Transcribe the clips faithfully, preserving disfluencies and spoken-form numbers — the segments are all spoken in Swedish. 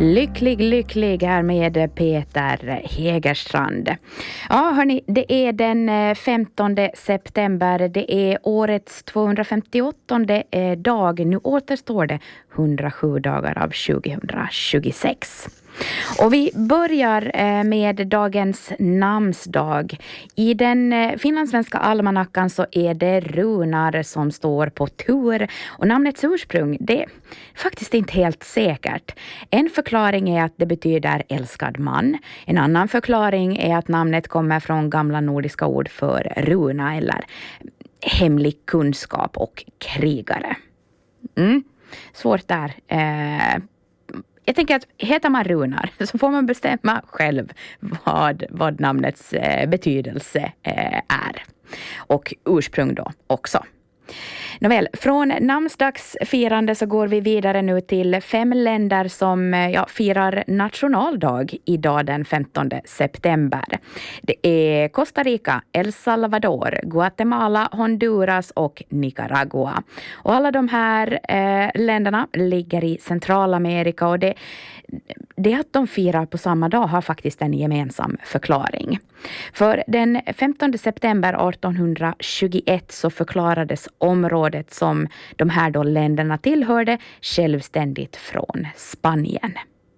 Lycklig, lycklig här med Peter Hägerstrand. Ja hörni, det är den femtonde september. Det är årets tvåhundrafemtioåttonde dag. Nu återstår det hundrasju dagar av tjugohundratjugosex. Och vi börjar med dagens namnsdag. I den finlandssvenska almanackan så är det Runar som står på tur. Och namnets ursprung, det är faktiskt inte helt säkert. En förklaring är att det betyder älskad man. En annan förklaring är att namnet kommer från gamla nordiska ord för runa eller hemlig kunskap och krigare. Mm. Svårt där. Eh, Jag tänker att heter man Runar så får man bestämma själv vad, vad namnets eh, betydelse eh, är. Och ursprung då också. Nåväl, från namnsdagsfirande så går vi vidare nu till fem länder som ja, firar nationaldag idag den femtonde september. Det är Costa Rica, El Salvador, Guatemala, Honduras och Nicaragua. Och alla de här eh, länderna ligger i Centralamerika och det, det att de firar på samma dag har faktiskt en gemensam förklaring. För den femtonde september artonhundratjugoett så förklarades området som de här då länderna tillhörde självständigt från Spanien.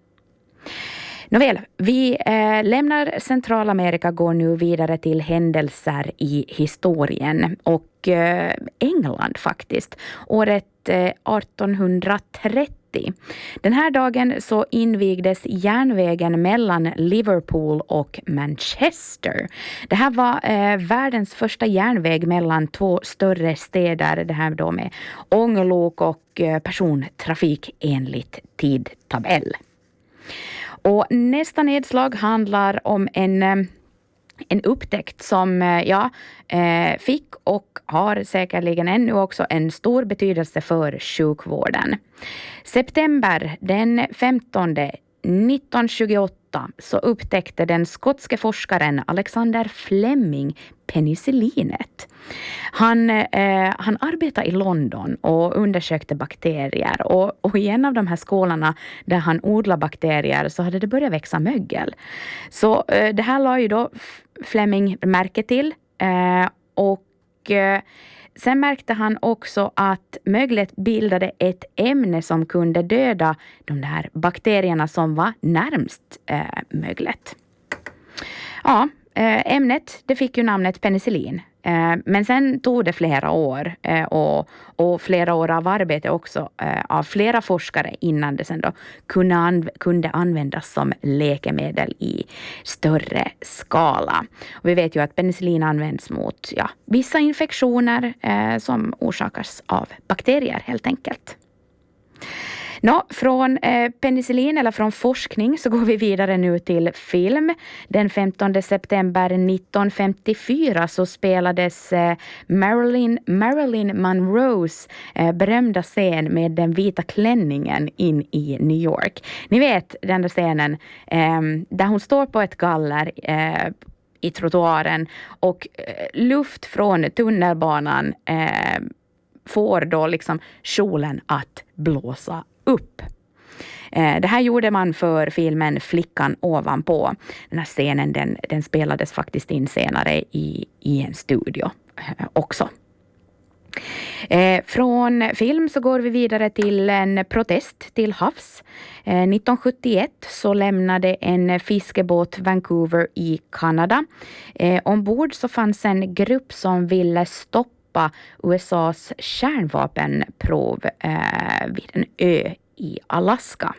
Nåväl, vi eh, lämnar Centralamerika, går nu vidare till händelser i historien och eh, England faktiskt. Året eh, artonhundratrettio. Den här dagen så invigdes järnvägen mellan Liverpool och Manchester. Det här var eh, världens första järnväg mellan två större städer. Det här då med ånglok och eh, persontrafik enligt tidtabell. Och nästa nedslag handlar om en, en upptäckt som ja, fick och har säkerligen ännu också en stor betydelse för sjukvården. September den femtonde nittonhundratjugoåtta så upptäckte den skotske forskaren Alexander Fleming penicillinet. Han, eh, han arbetade i London och undersökte bakterier och, och i en av de här skålarna där han odlade bakterier så hade det börjat växa mögel. Så eh, det här la ju då Fleming märke till eh, och eh, sen märkte han också att möglet bildade ett ämne som kunde döda de där bakterierna som var närmst eh, möglet. Ja, eh, ämnet det fick ju namnet penicillin. Eh, men sen tog det flera år eh, och, och flera år av arbete också eh, av flera forskare innan det sen då kunde, anv- kunde användas som läkemedel i större skala. Och vi vet ju att penicillin används mot ja, vissa infektioner eh, som orsakas av bakterier helt enkelt. Nå, från eh, penicillin eller från forskning så går vi vidare nu till film. Den femtonde september nittonhundrafemtiofyra så spelades eh, Marilyn, Marilyn Monroes eh, berömda scen med den vita klänningen in i New York. Ni vet den där scenen eh, där hon står på ett galler eh, i trottoaren och eh, luft från tunnelbanan eh, får då liksom kjolen att blåsa upp. Det här gjorde man för filmen Flickan ovanpå. Den här scenen den, den spelades faktiskt in senare i, i en studio också. Eh, från film så går vi vidare till en protest till havs. Eh, nittonhundrasjuttioett så lämnade en fiskebåt Vancouver i Kanada. Eh, ombord så fanns en grupp som ville stoppa U S A:s kärnvapenprov eh, vid en ö i Alaska.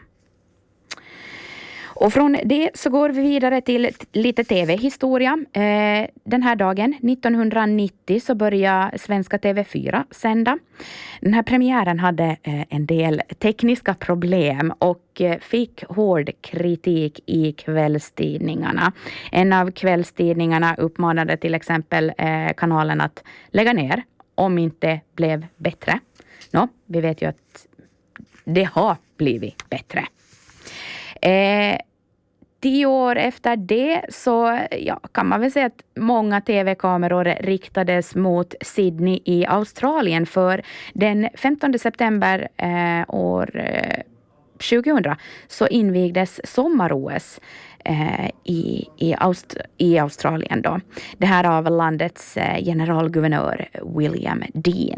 Och från det så går vi vidare till lite tv-historia. Eh, den här dagen, nittonhundranittio, så började svenska T V fyra sända. Den här premiären hade eh, en del tekniska problem och eh, fick hård kritik i kvällstidningarna. En av kvällstidningarna uppmanade till exempel eh, kanalen att lägga ner om inte blev bättre. Nå, vi vet ju att det har blivit bättre. Eh, tio år efter det så ja, kan man väl säga att många tv-kameror riktades mot Sydney i Australien för den femtonde september eh, år eh, tjugohundra så invigdes sommar-O S eh, i, i, Aust- i Australien då. Det här av landets eh, generalguvernör William Dean.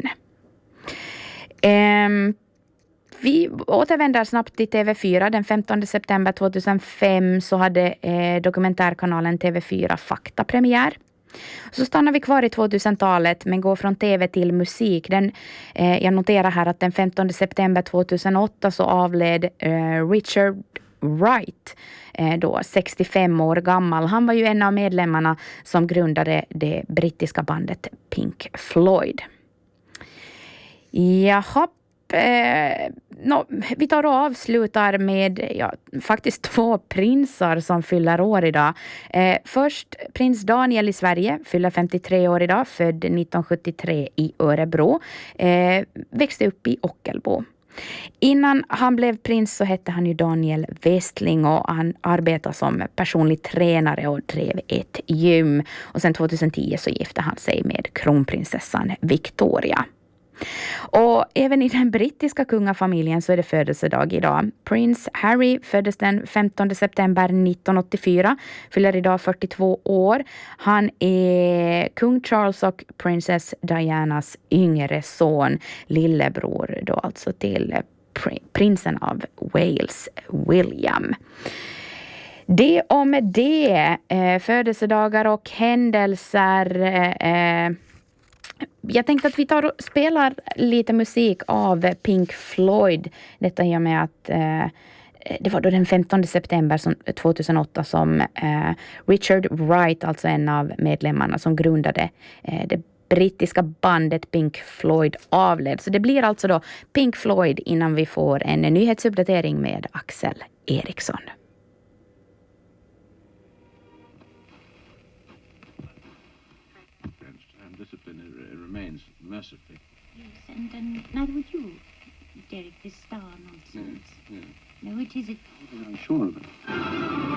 Eh, Vi återvänder snabbt till T V fyra. Den femtonde september tjugohundrafem så hade eh, dokumentärkanalen T V fyra Fakta premiär. Så stannar vi kvar i tvåtusentalet men går från tv till musik. Den, eh, jag noterar här att den femtonde september tjugohundraåtta så avled eh, Richard Wright, eh, då sextiofem år gammal. Han var ju en av medlemmarna som grundade det brittiska bandet Pink Floyd. Jaha. Eh, no, vi tar och avslutar med ja, faktiskt två prinsar som fyller år idag. Eh, först prins Daniel i Sverige fyller femtiotre år idag, född nittonhundrasjuttiotre i Örebro. Eh, växte upp i Ockelbo. Innan han blev prins så hette han ju Daniel Westling och han arbetade som personlig tränare och drev ett gym. Och sen tjugohundratio så gifte han sig med kronprinsessan Victoria. Och även i den brittiska kungafamiljen så är det födelsedag idag. Prins Harry föddes den femtonde september nittonhundraåttiofyra, fyller idag fyrtiotvå år. Han är kung Charles och prinsess Dianas yngre son, lillebror då alltså till prinsen av Wales, William. Det om det, eh, födelsedagar och händelser. Eh, Jag tänkte att vi tar och spelar lite musik av Pink Floyd. Detta i och med att eh, det var då den femtonde september som, tjugohundraåtta som eh, Richard Wright, alltså en av medlemmarna som grundade eh, det brittiska bandet Pink Floyd, avled. Så det blir alltså då Pink Floyd innan vi får en nyhetsuppdatering med Axel Eriksson. Remains mercifully. Yes, and um, neither would you, Derek, this star nonsense. Yeah, yeah. No, it is it. I'm sure of it.